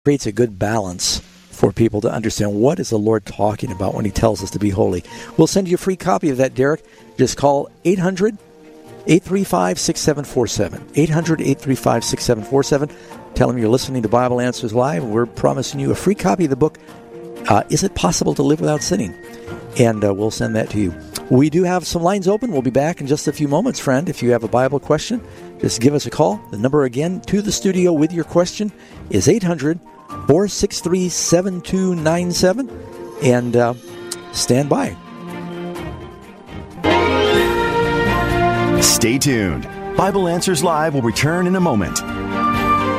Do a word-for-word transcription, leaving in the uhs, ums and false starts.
creates a good balance for people to understand what is the Lord talking about when he tells us to be holy. We'll send you a free copy of that, Derek. Just call eight hundred, eight three five, six seven four seven. eight hundred, eight three five, six seven four seven. Tell them you're listening to Bible Answers Live. We're promising you a free copy of the book, uh, Is It Possible to Live Without Sinning? And uh, we'll send that to you. We do have some lines open. We'll be back in just a few moments, friend. If you have a Bible question, just give us a call. The number again to the studio with your question is eight hundred, four six three, seven two nine seven. And uh, stand by. Stay tuned. Bible Answers Live will return in a moment.